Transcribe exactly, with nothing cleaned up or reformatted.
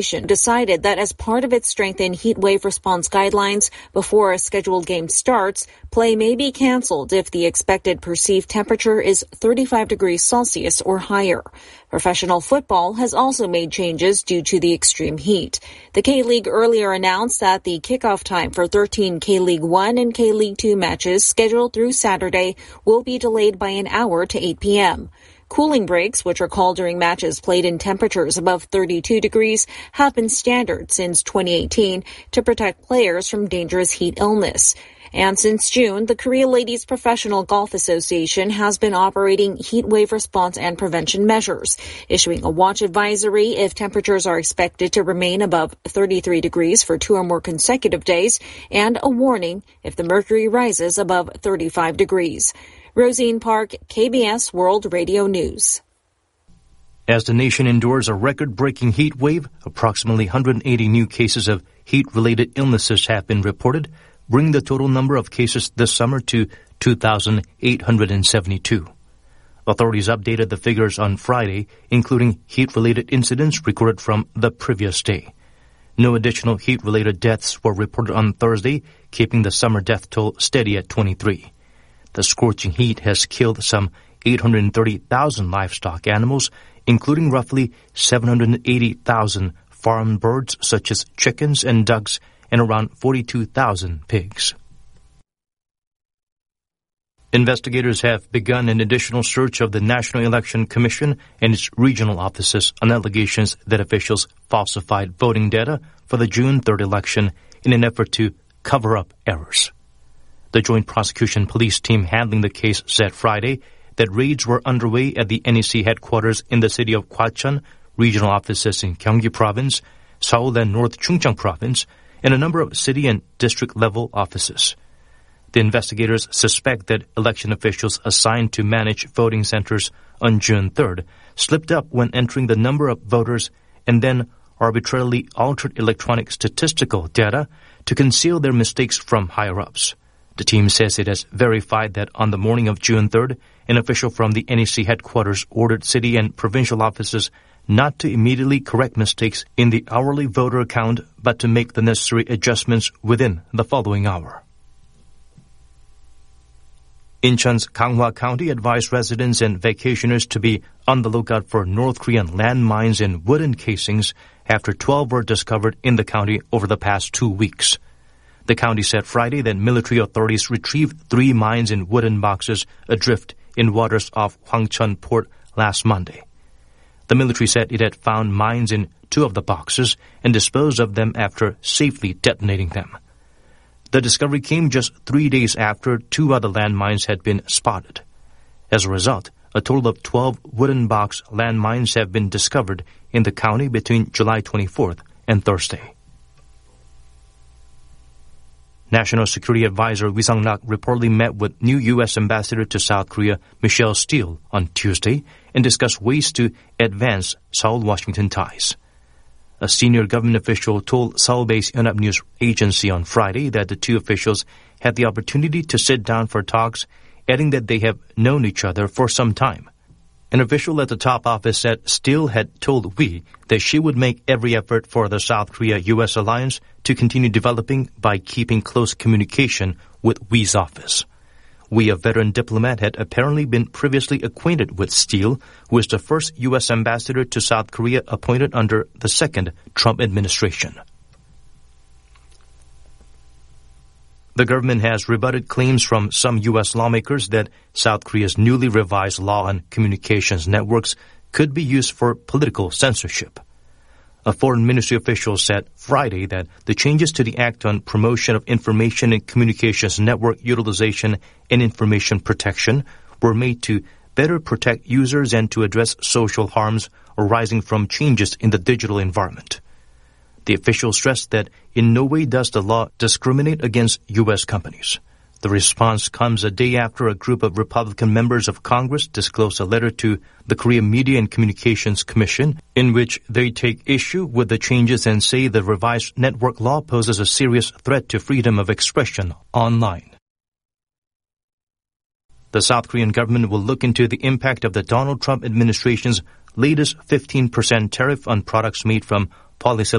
decided that as part of its strengthened heat wave response guidelines, before a scheduled game starts, play may be canceled if the expected perceived temperature is thirty-five degrees Celsius or higher. Professional football has also made changes due to the extreme heat. The K-League earlier announced that the kickoff time for thirteen K-League one and K-League two matches scheduled through Saturday will be delayed by an hour to eight p.m. Cooling breaks, which are called during matches played in temperatures above thirty-two degrees, have been standard since twenty eighteen to protect players from dangerous heat illness. And since June, the Korea Ladies Professional Golf Association has been operating heat wave response and prevention measures, issuing a watch advisory if temperatures are expected to remain above thirty-three degrees for two or more consecutive days, and a warning if the mercury rises above thirty-five degrees. Rosine Park, K B S World Radio News. As the nation endures a record-breaking heat wave, approximately one hundred eighty new cases of heat-related illnesses have been reported, bringing the total number of cases this summer to two thousand eight hundred seventy-two. Authorities updated the figures on Friday, including heat-related incidents recorded from the previous day. No additional heat-related deaths were reported on Thursday, keeping the summer death toll steady at twenty-three. The scorching heat has killed some eight hundred thirty thousand livestock animals, including roughly seven hundred eighty thousand farm birds such as chickens and ducks and around forty-two thousand pigs. Investigators have begun an additional search of the National Election Commission and its regional offices on allegations that officials falsified voting data for the June third election in an effort to cover up errors. The Joint Prosecution Police team handling the case said Friday that raids were underway at the N E C headquarters in the city of Gwacheon, regional offices in Gyeonggi Province, Seoul and North Chungcheong Province, and a number of city and district-level offices. The investigators suspect that election officials assigned to manage voting centers on June third slipped up when entering the number of voters and then arbitrarily altered electronic statistical data to conceal their mistakes from higher-ups. The team says it has verified that on the morning of June third, an official from the N E C headquarters ordered city and provincial offices not to immediately correct mistakes in the hourly voter count, but to make the necessary adjustments within the following hour. Incheon's Ganghwa County advised residents and vacationers to be on the lookout for North Korean landmines in wooden casings after twelve were discovered in the county over the past two weeks. The county said Friday that military authorities retrieved three mines in wooden boxes adrift in waters off Hwangcheon Port last Monday. The military said it had found mines in two of the boxes and disposed of them after safely detonating them. The discovery came just three days after two other landmines had been spotted. As a result, a total of twelve wooden box landmines have been discovered in the county between July twenty-fourth and Thursday. National Security Advisor Ri Sang-rak reportedly met with new U S Ambassador to South Korea Michelle Steele on Tuesday and discussed ways to advance Seoul-Washington ties. A senior government official told Seoul-based Yonhap News Agency on Friday that the two officials had the opportunity to sit down for talks, adding that they have known each other for some time. An official at the top office said Steele had told Wi that she would make every effort for the South Korea-U S alliance to continue developing by keeping close communication with Wi's office. Wi, a veteran diplomat, had apparently been previously acquainted with Steele, who is the first U S ambassador to South Korea appointed under the second Trump administration. The government has rebutted claims from some U S lawmakers that South Korea's newly revised law on communications networks could be used for political censorship. A foreign ministry official said Friday that the changes to the Act on Promotion of Information and Communications Network Utilization and Information Protection were made to better protect users and to address social harms arising from changes in the digital environment. The official stressed that in no way does the law discriminate against U S companies. The response comes a day after a group of Republican members of Congress disclosed a letter to the Korea Media and Communications Commission in which they take issue with the changes and say the revised network law poses a serious threat to freedom of expression online. The South Korean government will look into the impact of the Donald Trump administration's latest fifteen percent tariff on products made from policy